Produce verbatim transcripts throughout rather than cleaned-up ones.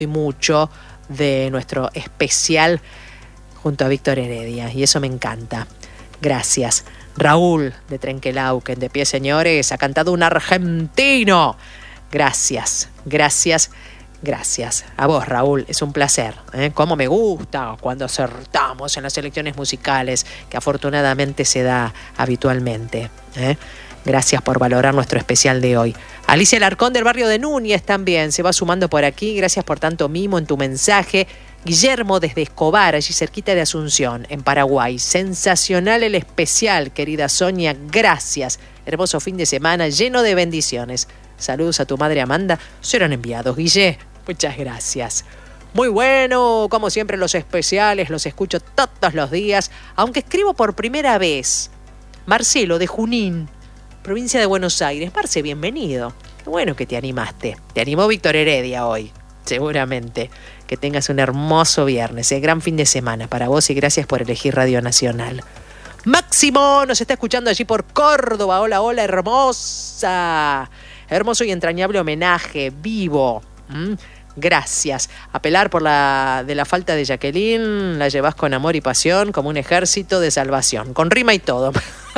mucho de nuestro especial junto a Víctor Heredia, y eso me encanta. Gracias. Raúl de Trenquelauquen, de pie señores, ha cantado un argentino. Gracias, gracias, gracias. A vos, Raúl, es un placer. ¿eh? Cómo me gusta cuando acertamos en las selecciones musicales, que afortunadamente se da habitualmente. ¿eh? Gracias por valorar nuestro especial de hoy. Alicia Alarcón del barrio de Núñez también se va sumando por aquí. Gracias por tanto mimo en tu mensaje. Guillermo desde Escobar, allí cerquita de Asunción, en Paraguay. Sensacional el especial, querida Sonia. Gracias. Hermoso fin de semana lleno de bendiciones. Saludos a tu madre Amanda. Serán enviados, Guille. Muchas gracias. Muy bueno, como siempre los especiales los escucho todos los días, aunque escribo por primera vez. Marcelo de Junín, provincia de Buenos Aires. Marce, bienvenido. Qué bueno que te animaste. Te animó Víctor Heredia hoy, seguramente. Que tengas un hermoso viernes, ¿eh? Gran fin de semana para vos y gracias por elegir Radio Nacional. Máximo nos está escuchando allí por Córdoba. Hola, hola, hermosa. Hermoso y entrañable homenaje, vivo. ¿Mm? Gracias. Apelar por la de la falta de Jacqueline, la llevas con amor y pasión como un ejército de salvación, con rima y todo.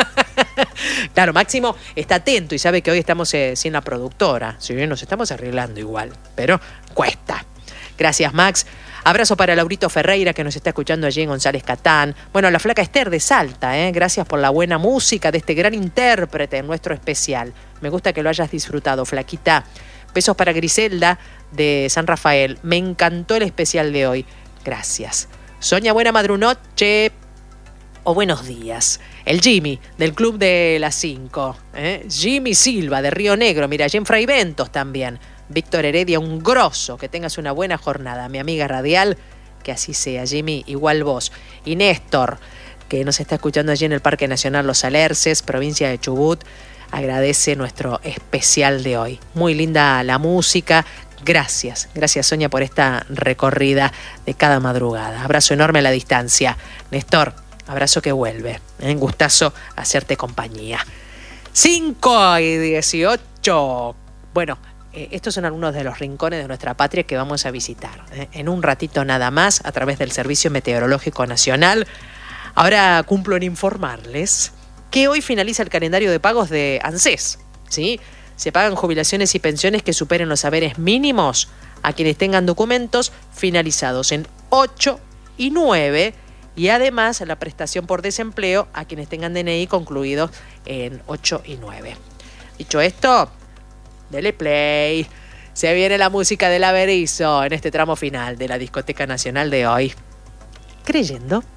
Claro, Máximo está atento y sabe que hoy estamos eh, sin la productora. Si bien nos estamos arreglando igual, pero cuesta. Gracias, Max. Abrazo para Laurito Ferreira, que nos está escuchando allí en González Catán. Bueno, la flaca Esther de Salta, ¿eh? Gracias por la buena música de este gran intérprete en nuestro especial. Me gusta que lo hayas disfrutado, flaquita. Besos para Griselda de San Rafael. Me encantó el especial de hoy. Gracias. Sonia, buena madrunoche. O buenos días. El Jimmy, del Club de las cinco. ¿eh? Jimmy Silva, de Río Negro. Mira, allí en Fray Ventos también. Víctor Heredia, un grosso. Que tengas una buena jornada. Mi amiga radial, que así sea. Jimmy, igual vos. Y Néstor, que nos está escuchando allí en el Parque Nacional Los Alerces, provincia de Chubut, agradece nuestro especial de hoy. Muy linda la música. Gracias. Gracias, Sonia, por esta recorrida de cada madrugada. Abrazo enorme a la distancia. Néstor, abrazo que vuelve. Un gustazo hacerte compañía. cinco y dieciocho. Bueno, eh, estos son algunos de los rincones de nuestra patria que vamos a visitar. Eh, en un ratito nada más, a través del Servicio Meteorológico Nacional. Ahora cumplo en informarles que hoy finaliza el calendario de pagos de ANSES. ¿sí? Se pagan jubilaciones y pensiones que superen los haberes mínimos a quienes tengan documentos finalizados en ocho y nueve. Y además la prestación por desempleo a quienes tengan D N I concluidos en ocho y nueve. Dicho esto, dele play. Se viene la música del Averizo en este tramo final de la Discoteca Nacional de hoy. Creyendo.